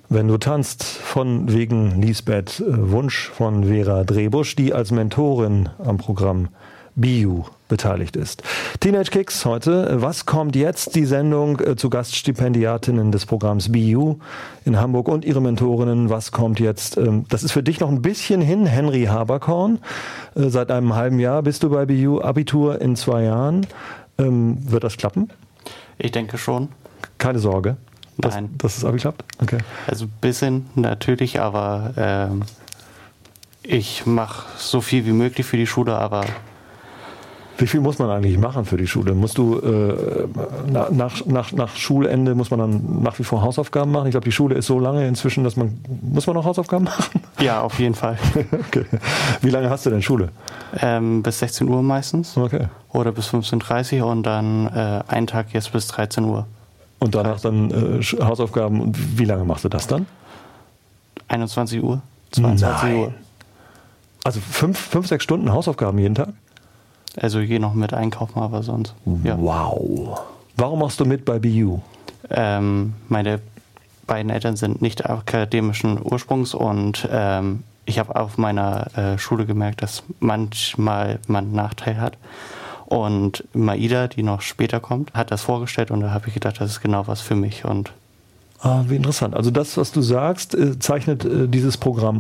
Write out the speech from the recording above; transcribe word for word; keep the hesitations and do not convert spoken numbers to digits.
Wenn du tanzt, von wegen Lisbeth Wunsch von Vera Drehbusch, die als Mentorin am Programm B U beteiligt ist. Teenage Kicks heute. Was kommt jetzt? Die Sendung äh, zu Gaststipendiatinnen des Programms B U in Hamburg und ihre Mentorinnen. Was kommt jetzt? Ähm, das ist für dich noch ein bisschen hin. Henry Haberkorn. Äh, seit einem halben Jahr bist du bei B U. Abitur in zwei Jahren. Ähm, wird das klappen? Ich denke schon. Keine Sorge, dass, Nein. dass das Abi klappt? Okay. Also ein bisschen natürlich, aber ähm, ich mache so viel wie möglich für die Schule, aber wie viel muss man eigentlich machen für die Schule? Musst du äh, nach, nach, nach Schulende muss man dann nach wie vor Hausaufgaben machen? Ich glaube, die Schule ist so lange inzwischen, dass man muss man noch Hausaufgaben machen? Ja, auf jeden Fall. Okay. Wie lange hast du denn Schule? Ähm, bis sechzehn Uhr meistens. Okay. Oder bis fünfzehn Uhr dreißig und dann äh, einen Tag jetzt bis dreizehn Uhr. Und danach dann äh, Hausaufgaben. Und wie lange machst du das dann? einundzwanzig Uhr, zweiundzwanzig Nein. Uhr. Also fünf, fünf, sechs Stunden Hausaufgaben jeden Tag? Also je noch mit einkaufen, aber sonst. Ja. Wow. Warum machst du mit bei B U? Ähm, meine beiden Eltern sind nicht akademischen Ursprungs und ähm, ich habe auf meiner äh, Schule gemerkt, dass manchmal man einen Nachteil hat. Und Maida, die noch später kommt, hat das vorgestellt und da habe ich gedacht, das ist genau was für mich. Und Ah, wie interessant. Also das, was du sagst, zeichnet dieses Programm